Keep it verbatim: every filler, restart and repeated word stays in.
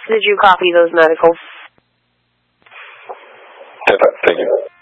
Did you copy those medicals? Did I? Thank you.